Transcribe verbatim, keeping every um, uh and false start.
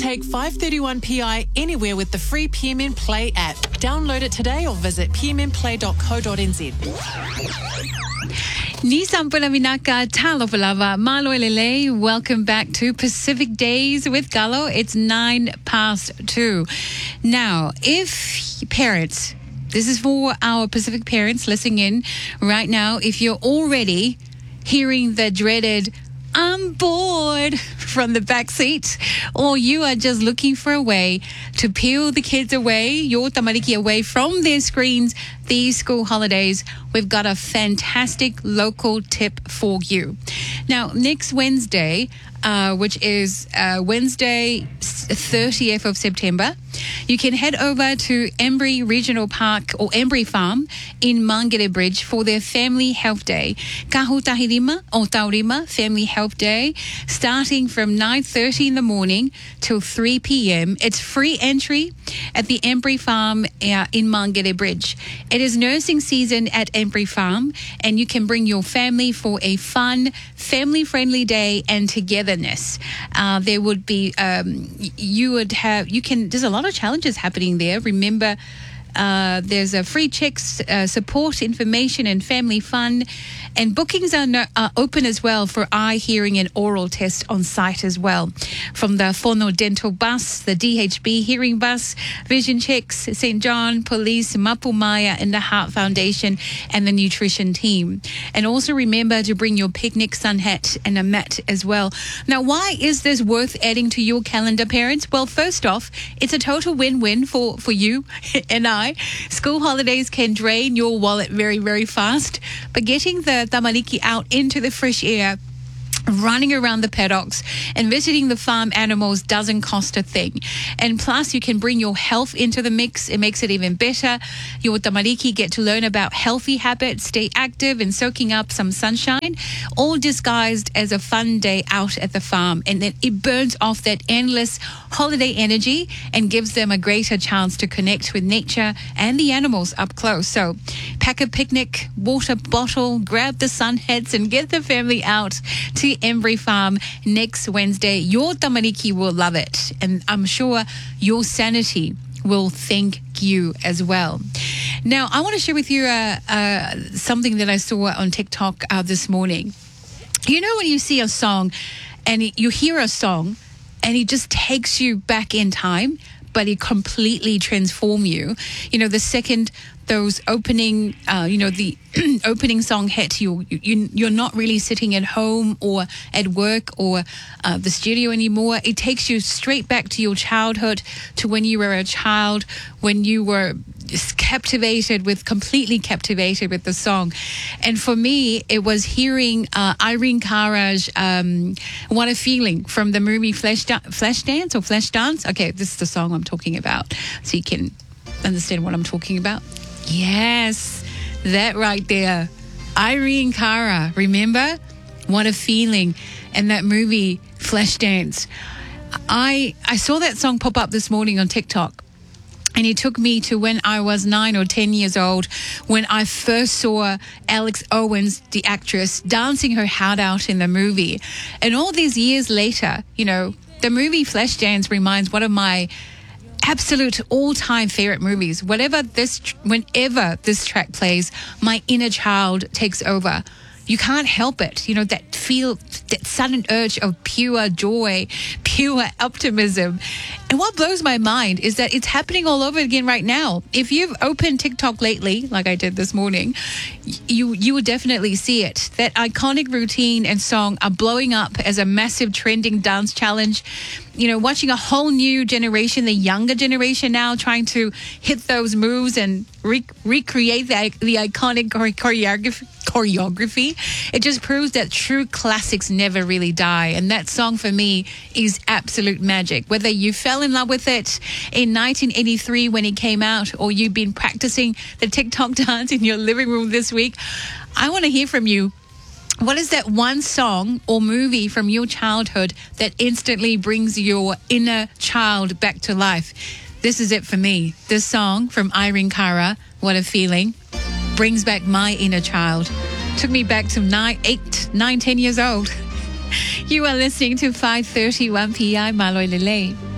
Take five thirty-one P I anywhere with the free P M N Play app. Download it today or visit p m n play dot co dot n z. Ni sampula minaka talo palava malo elele. Welcome back to Pacific Days with Gallo. It's nine past two. Now, if parents, this is for our Pacific parents listening in right now. If you're already hearing the dreaded "I'm bored" from the back seat, or you are just looking for a way to peel the kids away, your tamariki away from their screens these school holidays, we've got a fantastic local tip for you. Now, next Wednesday, uh, which is uh, Wednesday, thirtieth of September, you can head over to Embry Regional Park or Embry Farm in Mangere Bridge for their Family Health Day. Kahutahirima or Taurima Family Health Day, starting from nine thirty in the morning till three p.m. It's free entry at the Embry Farm uh, in Mangere Bridge. It is nursing season at Embry Farm, and you can bring your family for a fun, family-friendly day and togetherness. Uh, there would be, um, you would have, you can, there's a lot of challenges happening there. Remember, uh, there's a free checks, uh, support, information, and family fun. And bookings are, no, are open as well for eye, hearing, and oral tests on site as well. From the Fono Dental Bus, the D H B Hearing Bus, Vision Checks, Saint John Police, Mapumaya, and the Heart Foundation, and the nutrition team. And also remember to bring your picnic sun hat and a mat as well. Now, why is this worth adding to your calendar, parents? Well, first off, it's a total win-win for, for you and I. School holidays can drain your wallet very, very fast, but getting the tamariki out into the fresh air, running around the paddocks and visiting the farm animals doesn't cost a thing. And plus, you can bring your health into the mix. It makes it even better. Your tamariki get to learn about healthy habits, stay active and soaking up some sunshine, all disguised as a fun day out at the farm. And then it burns off that endless holiday energy and gives them a greater chance to connect with nature and the animals up close. So pack a picnic, water bottle, grab the sun hats and get the family out to Embry Farm next Wednesday. Your tamariki will love it, and I'm sure your sanity will thank you as well. Now, I want to share with you uh, uh, something that I saw on TikTok uh, this morning. You know when you see a song and you hear a song and it just takes you back in time, but it completely transforms you. You know, the second those opening, uh, you know, the opening song hit, you, you, you're not really sitting at home or at work or uh, the studio anymore. It takes you straight back to your childhood, to when you were a child, when you were captivated with, completely captivated with the song. And for me, it was hearing uh, Irene Cara's um, What a Feeling from the movie Flash da- Flashdance or Flashdance. Okay, this is the song I'm talking about, so you can understand what I'm talking about. Yes, that right there. Irene Cara, remember? What a Feeling. And that movie, Flashdance. I I saw that song pop up this morning on TikTok. And it took me to when I was nine or ten years old, when I first saw Alex Owens, the actress, dancing her heart out in the movie. And all these years later, you know, the movie Flashdance reminds one of my absolute all-time favorite movies. Whatever this, whenever this track plays, my inner child takes over. You can't help it. You know, that feel, that sudden urge of pure joy, pure optimism. And what blows my mind is that it's happening all over again right now. If you've opened TikTok lately, like I did this morning, you you will definitely see it. That iconic routine and song are blowing up as a massive trending dance challenge. You know, watching a whole new generation, the younger generation now, trying to hit those moves and re- recreate the, the iconic choreography. choreography. It just proves that true classics never really die. And that song for me is absolute magic. Whether you fell in love with it in nineteen eighty-three when it came out, or you've been practicing the TikTok dance in your living room this week, I want to hear from you. What is that one song or movie from your childhood that instantly brings your inner child back to life? This is it for me. This song from Irene Cara, What a Feeling, brings back my inner child. Took me back to nine, eight, nine, ten years old. You are listening to five thirty-one P I Maloi Lele.